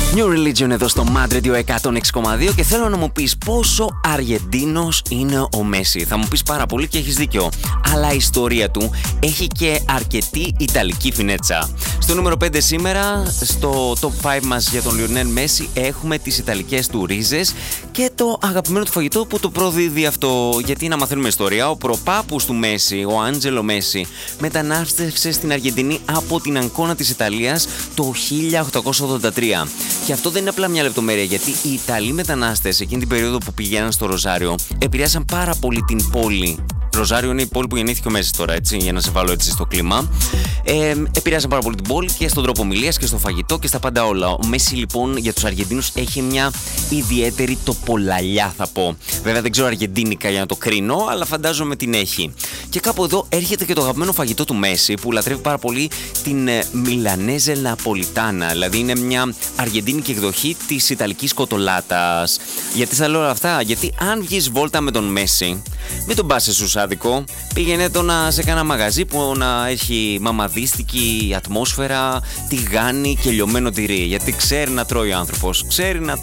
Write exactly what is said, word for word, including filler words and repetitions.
New Religion εδώ στο Mad Radio εκατόν έξι κόμμα δύο και θέλω να μου πεις πόσο Αργεντίνος είναι ο Μέση. Θα μου πεις πάρα πολύ και έχεις δίκιο, αλλά η ιστορία του έχει και αρκετή ιταλική φινέτσα. Στο νούμερο πέντε σήμερα, στο top πέντε μας για τον Λιονέλ Μέση, έχουμε τις ιταλικές του ρίζες και το αγαπημένο του φαγητό που το προδίδει αυτό. Γιατί να μαθαίνουμε ιστορία, ο προπάπους του Μέση, ο Άντζελο Μέση, μετανάστευσε στην Αργεντινή από την Αγκώνα της Ιταλίας το χίλια οκτακόσια ογδόντα τρία. Και αυτό δεν είναι απλά μια λεπτομέρεια, γιατί οι Ιταλοί μετανάστες εκείνη την περίοδο που πηγαίναν στο Ροζάριο επηρέασαν πάρα πολύ την πόλη. Ροζάριο είναι η πόλη που γεννήθηκε ο Μέση τώρα, έτσι, για να σε βάλω έτσι στο κλίμα. Ε, επηρέασαν πάρα πολύ την πόλη και στον τρόπο ομιλίας και στο φαγητό και στα πάντα όλα. Ο Μέση λοιπόν για τους Αργεντίνους έχει μια ιδιαίτερη τοπολαλιά, θα πω. Βέβαια δεν ξέρω αργεντίνικα για να το κρίνω, αλλά φαντάζομαι την έχει. Και κάπου εδώ έρχεται και το αγαπημένο φαγητό του Μέση, που λατρεύει πάρα πολύ την ε, Μιλανέζε Ναπολιτάνα. Δηλαδή είναι μια αργεντίνικη εκδοχή της ιταλικής κοτολάτας. Γιατί θα λέω όλα αυτά? Γιατί αν βγεις βόλτα με τον Μέση, μην τον πας σε σουσάδικο, πήγαινε το να σε κάνα μαγαζί που να έχει μαμαδίστικη ατμόσφαιρα, τηγάνι και λιωμένο τυρί. Γιατί ξέρει να τρώει ο άνθρωπος, ξέρει να